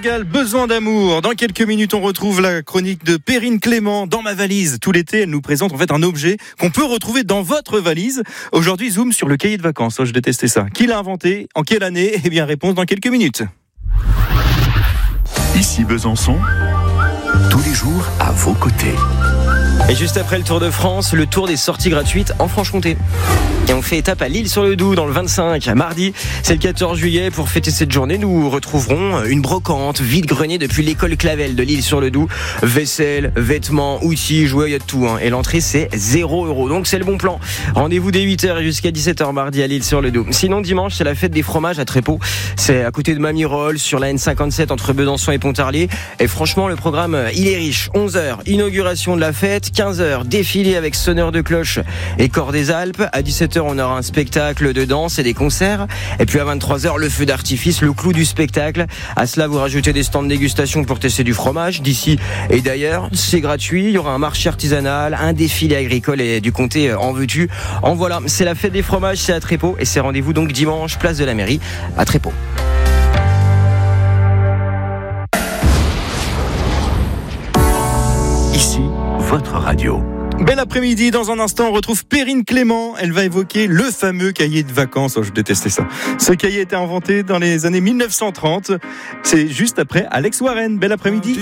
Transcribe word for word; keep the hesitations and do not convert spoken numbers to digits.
Gall, besoin d'amour. Dans quelques minutes, on retrouve la chronique de Perrine Clément dans ma valise. Tout l'été, elle nous présente en fait un objet qu'on peut retrouver dans votre valise. Aujourd'hui, zoom sur le cahier de vacances. Oh, je détestais ça. Qui l'a inventé? En quelle année? Eh bien, réponse dans quelques minutes. Ici Besançon, tous les jours à vos côtés. Et juste après le Tour de France, le tour des sorties gratuites en Franche-Comté. Et on fait étape à l'Isle-sur-le-Doubs dans le vingt-cinq. Mardi, c'est le quatorze juillet. Pour fêter cette journée, nous retrouverons une brocante vide-grenier depuis l'école Clavel de l'Isle-sur-le-Doubs. Vaisselle, vêtements, outils, jouets, il y a de tout. Hein. Et l'entrée, c'est zéro euro. Donc c'est le bon plan. Rendez-vous dès huit heures jusqu'à dix-sept heures mardi à l'Isle-sur-le-Doubs. Sinon, dimanche, c'est la fête des fromages à Trépeaux. C'est à côté de Mamirol, sur la N cinquante-sept entre Besançon et Pontarlier. Et franchement, le programme, il est riche. onze heures, inauguration de la fête. quinze heures, défilé avec sonneur de cloche et corps des Alpes. À dix-sept heures, on aura un spectacle de danse et des concerts. Et puis à vingt-trois heures, le feu d'artifice, le clou du spectacle. À cela, vous rajoutez des stands de dégustation pour tester du fromage d'ici et d'ailleurs. C'est gratuit. Il y aura un marché artisanal, un défilé agricole et du comté en veux-tu. En voilà, c'est la fête des fromages, c'est à Trépeaux. Et c'est rendez-vous donc dimanche, place de la mairie à Trépeaux. Ici, votre radio. Bel après-midi, dans un instant, on retrouve Perrine Clément. Elle va évoquer le fameux cahier de vacances. Oh, je détestais ça. Ce cahier a été inventé dans les années mille neuf cent trente. C'est juste après Alex Warren. Bel après-midi.